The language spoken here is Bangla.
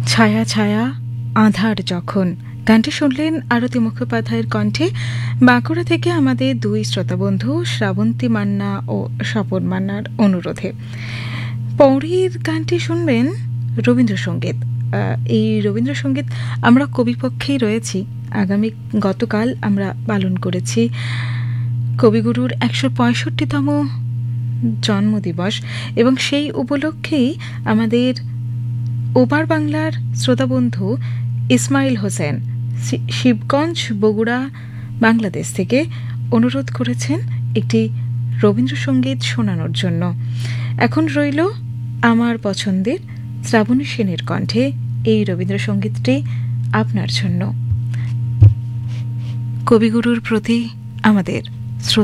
ছায়া ছায়া আঁধার যখন গানটি শুনলেন আরতি মুখোপাধ্যায়ের কণ্ঠে বাঁকুড়া থেকে আমাদের দুই শ্রোতাবন্ধু শ্রাবন্তী মান্না ও স্বপন মান্নার অনুরোধে। পরের গানটি শুনবেন রবীন্দ্রসঙ্গীত। এই রবীন্দ্রসঙ্গীত আমরা কবিপক্ষেই রয়েছি। গতকাল আমরা পালন করেছি কবিগুরুর ১৬৫তম জন্মদিবস এবং সেই উপলক্ষেই আমাদের ওপার বাংলার শ্রোতাবন্ধু ইসমাইল হোসেন শিবগঞ্জ বগুড়া বাংলাদেশ থেকে অনুরোধ করেছেন একটি রবীন্দ্রসঙ্গীত শোনানোর জন্য। এখন রইল আমার পছন্দের শ্রাবণী সেনের কণ্ঠে এই রবীন্দ্রসঙ্গীতটি আপনার জন্য। কবিগুরুর প্রতি আমাদের